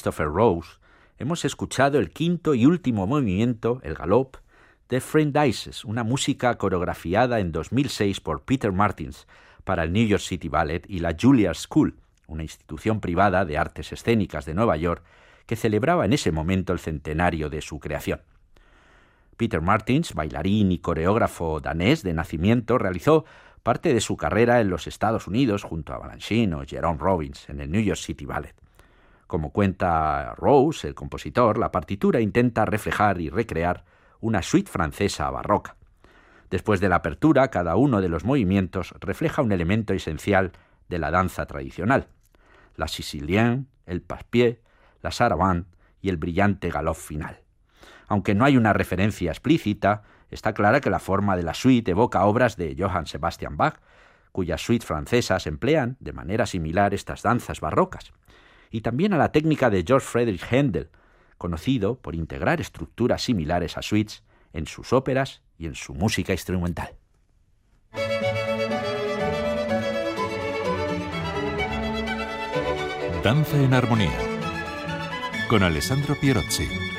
Christopher Rose, hemos escuchado el quinto y último movimiento, el galop, de Friendises, una música coreografiada en 2006 por Peter Martins para el New York City Ballet y la Juilliard School, una institución privada de artes escénicas de Nueva York que celebraba en ese momento el centenario de su creación. Peter Martins, bailarín y coreógrafo danés de nacimiento, realizó parte de su carrera en los Estados Unidos junto a Balanchine o Jerome Robbins en el New York City Ballet. Como cuenta Rose, el compositor, la partitura intenta reflejar y recrear una suite francesa barroca. Después de la apertura, cada uno de los movimientos refleja un elemento esencial de la danza tradicional: la sicilienne, el pas-pied, la sarabande y el brillante galop final. Aunque no hay una referencia explícita, está clara que la forma de la suite evoca obras de Johann Sebastian Bach, cuyas suites francesas emplean de manera similar estas danzas barrocas, y también a la técnica de Georg Friedrich Händel, conocido por integrar estructuras similares a suites en sus óperas y en su música instrumental. Danza en armonía con Alessandro Pierozzi.